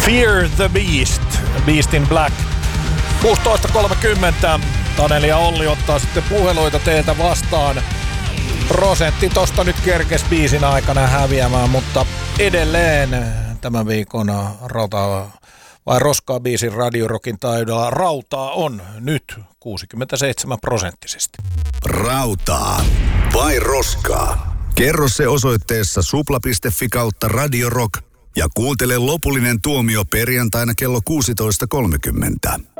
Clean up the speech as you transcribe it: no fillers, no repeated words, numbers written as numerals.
Fear the Beast, Beast in Black. 16.30. Taneli ja Olli ottaa sitten puheluita teiltä vastaan. Prosentti tosta nyt kerkes biisin aikana häviämään, mutta edelleen tämän viikon roskaa biisin Radio Rockin taidolla rautaa on nyt 67%. Rautaa vai roskaa? Kerro se osoitteessa supla.fi/Radio Rock ja kuuntele lopullinen tuomio perjantaina kello 16.30.